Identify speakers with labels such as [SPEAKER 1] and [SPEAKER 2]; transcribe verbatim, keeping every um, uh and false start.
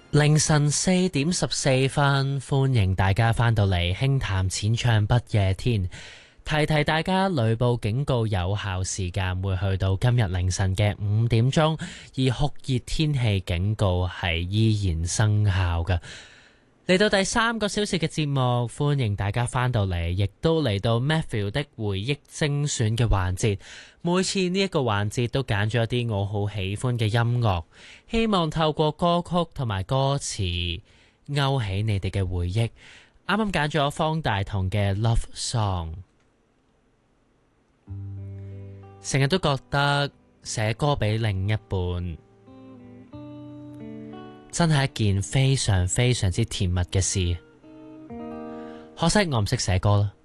[SPEAKER 1] 凌晨四點十四分，歡迎大家返到嚟輕談淺唱不夜天。提提大家，雷暴警告有效時間會去到今日凌晨嘅五點鐘，而酷熱天氣警告係依然生效嘅。嚟到第三個小時嘅節目，歡迎大家返到嚟，亦都嚟到 Matthew 的回憶精選嘅環節。每次呢一個環節都揀咗一啲我好喜歡嘅音樂，希望透過歌曲同埋歌詞勾起你哋嘅回憶。啱啱揀咗方大同嘅 Love Song。成日都覺得寫歌俾另一半真係一件非常非常之甜蜜嘅事，可惜我唔識寫歌啦。